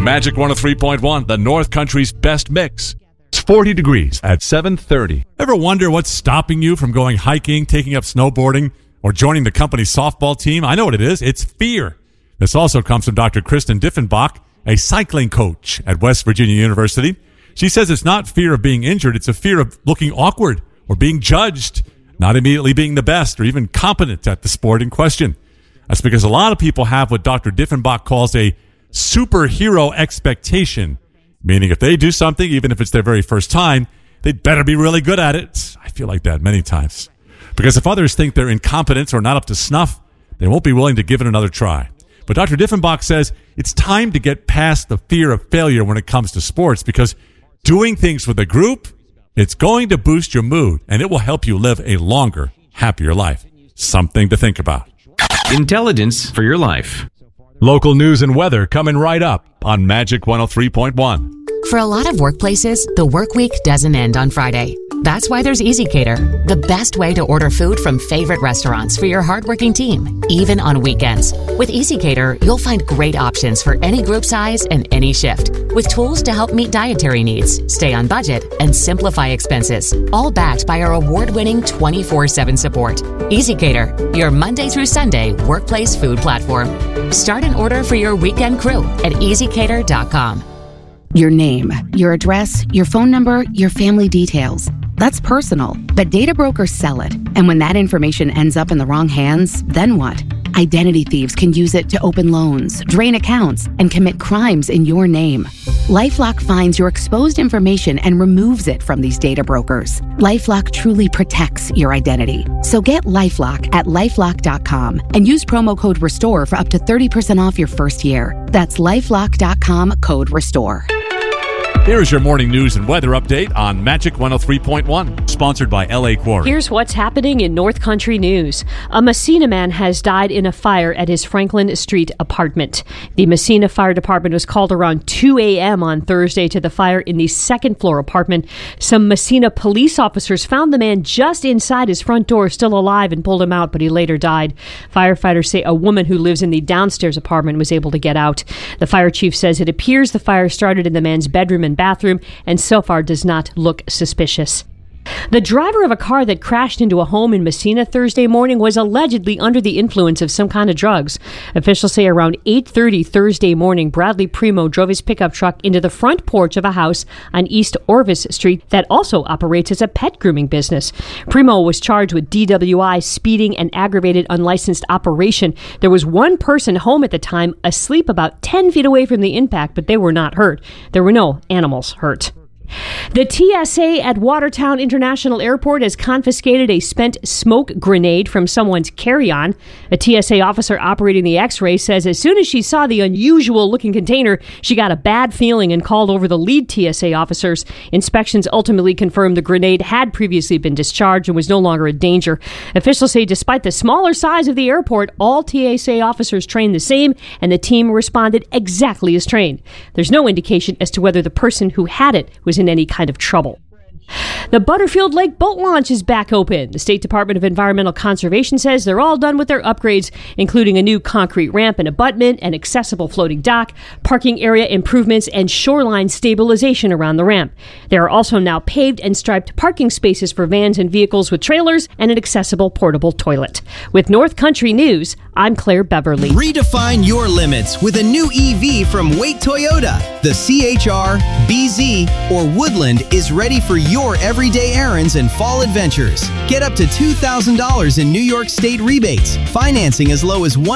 Magic 103.1, the North Country's best mix. It's 40 degrees at 7:30. Ever wonder what's stopping you from going hiking, taking up snowboarding, or joining the company's softball team? I know what it is. It's fear. This also comes from Dr. Kristen Diffenbach, a cycling coach at West Virginia University. She says it's not fear of being injured. It's a fear of looking awkward or being judged, not immediately being the best or even competent at the sport in question. That's because a lot of people have what Dr. Diffenbach calls a superhero expectation, meaning if they do something, even if it's their very first time, they'd better be really good at it. I feel like that many times. Because if others think they're incompetent or not up to snuff, they won't be willing to give it another try. But Dr. Diffenbach says it's time to get past the fear of failure when it comes to sports, because doing things with a group, it's going to boost your mood, and it will help you live a longer, happier life. Something to think about. Intelligence for your life. Local news and weather coming right up on Magic 103.1. For a lot of workplaces, the work week doesn't end on Friday. That's why there's EasyCater, the best way to order food from favorite restaurants for your hardworking team, even on weekends. With EasyCater, you'll find great options for any group size and any shift, with tools to help meet dietary needs, stay on budget, and simplify expenses, all backed by our award-winning 24/7 support. EasyCater, your Monday through Sunday workplace food platform. Start an order for your weekend crew at easycater.com. Your name, your address, your phone number, your family details. That's personal, but data brokers sell it. And when that information ends up in the wrong hands, then what? Identity thieves can use it to open loans, drain accounts, and commit crimes in your name. LifeLock finds your exposed information and removes it from these data brokers. LifeLock truly protects your identity. So get LifeLock at LifeLock.com and use promo code RESTORE for up to 30% off your first year. That's LifeLock.com, code RESTORE. Here is your morning news and weather update on Magic 103.1, sponsored by LA Quarry. Here's what's happening in North Country news. A Messina man has died in a fire at his Franklin Street apartment. The Messina Fire Department was called around 2 a.m. on Thursday to the fire in the second floor apartment. Some Messina police officers found the man just inside his front door, still alive, and pulled him out, but he later died. Firefighters say a woman who lives in the downstairs apartment was able to get out. The fire chief says it appears the fire started in the man's bedroom and bathroom, and so far does not look suspicious. The driver of a car that crashed into a home in Messina Thursday morning was allegedly under the influence of some kind of drugs. Officials say around 8:30 Thursday morning, Bradley Primo drove his pickup truck into the front porch of a house on East Orvis Street that also operates as a pet grooming business. Primo was charged with DWI, speeding, and aggravated unlicensed operation. There was one person home at the time, asleep about 10 feet away from the impact, but they were not hurt. There were no animals hurt. The TSA at Watertown International Airport has confiscated a spent smoke grenade from someone's carry-on. A TSA officer operating the X-ray says as soon as she saw the unusual-looking container, she got a bad feeling and called over the lead TSA officers. Inspections ultimately confirmed the grenade had previously been discharged and was no longer a danger. Officials say despite the smaller size of the airport, all TSA officers trained the same, and the team responded exactly as trained. There's no indication as to whether the person who had it was in any kind of trouble. The Butterfield Lake boat launch is back open. The State Department of Environmental Conservation says they're all done with their upgrades, including a new concrete ramp and abutment, an accessible floating dock, parking area improvements, and shoreline stabilization around the ramp. There are also now paved and striped parking spaces for vans and vehicles with trailers and an accessible portable toilet. With North Country News, I'm Claire Beverly. Redefine your limits with a new EV from Wait Toyota. The CHR, BZ, or Woodland is ready for your everyday errands and fall adventures. Get up to $2,000 in New York State rebates, financing as low as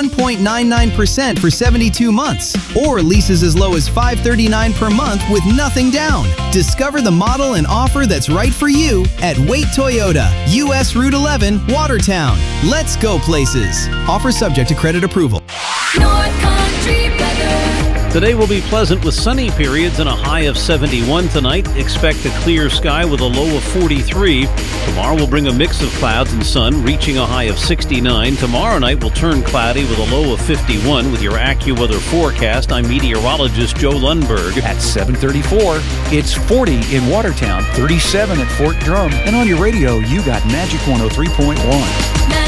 1.99% for 72 months, or leases as low as $539 per month with nothing down. Discover the model and offer that's right for you at Wait Toyota, US Route 11, Watertown. Let's go places. Offer subject to credit approval. North Country weather. Today will be pleasant with sunny periods and a high of 71 tonight. Expect a clear sky with a low of 43. Tomorrow will bring a mix of clouds and sun, reaching a high of 69. Tomorrow night will turn cloudy with a low of 51. With your AccuWeather forecast, I'm meteorologist Joe Lundberg. At 7:34, it's 40 in Watertown, 37 at Fort Drum, and on your radio, you got Magic 103.1.